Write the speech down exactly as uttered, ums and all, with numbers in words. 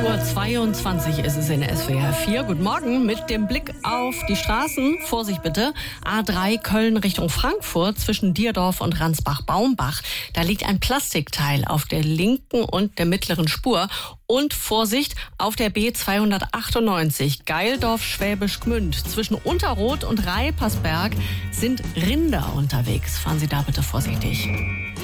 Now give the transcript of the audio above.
Uhr zweiundzwanzig ist es in S W R vier. Guten Morgen mit dem Blick auf die Straßen. Vorsicht bitte. A drei Köln Richtung Frankfurt zwischen Dierdorf und Ransbach-Baumbach. Da liegt ein Plastikteil auf der linken und der mittleren Spur. Und Vorsicht auf der B zweihundertachtundneunzig Geildorf-Schwäbisch Gmünd. Zwischen Unterroth und Reipersberg sind Rinder unterwegs. Fahren Sie da bitte vorsichtig.